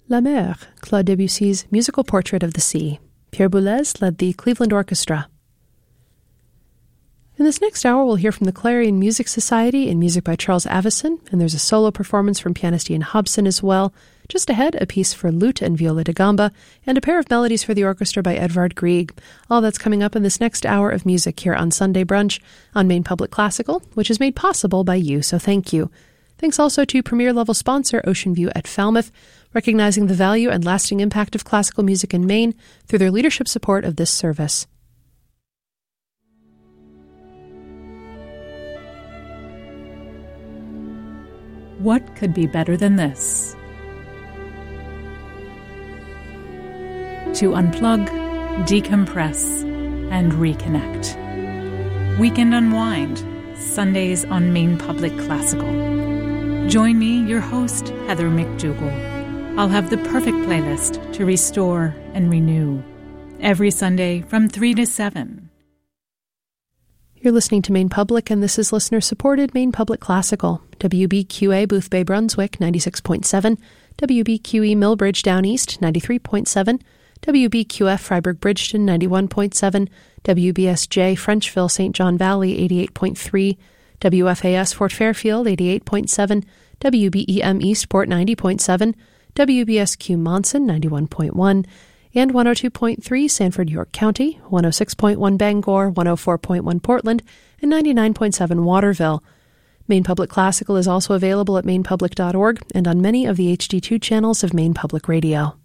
La Mer, Claude Debussy's musical portrait of the sea. Pierre Boulez led the Cleveland Orchestra. In this next hour, we'll hear from the Clarion Music Society and music by Charles Avison, and there's a solo performance from pianist Ian Hobson as well. Just ahead, a piece for lute and viola da gamba, and a pair of melodies for the orchestra by Edvard Grieg. All that's coming up in this next hour of music here on Sunday Brunch on Maine Public Classical, which is made possible by you, so thank you. Thanks also to premier-level sponsor Ocean View at Falmouth, recognizing the value and lasting impact of classical music in Maine through their leadership support of this service. What could be better than this? To unplug, decompress, and reconnect. Weekend Unwind, Sundays on Maine Public Classical. Join me, your host, Heather McDougall. I'll have the perfect playlist to restore and renew. Every Sunday from 3 to 7. You're listening to Maine Public, and this is listener-supported Maine Public Classical. WBQA Boothbay Brunswick, 96.7. WBQE Millbridge Down East, 93.7. WBQF Freiburg Bridgeton, 91.7. WBSJ Frenchville St. John Valley, 88.3. WFAS Fort Fairfield, 88.7. WBEM Eastport, 90.7. WBSQ Monson, 91.1. And 102.3 Sanford, York County, 106.1 Bangor, 104.1 Portland, and 99.7 Waterville. Maine Public Classical is also available at mainepublic.org and on many of the HD2 channels of Maine Public Radio.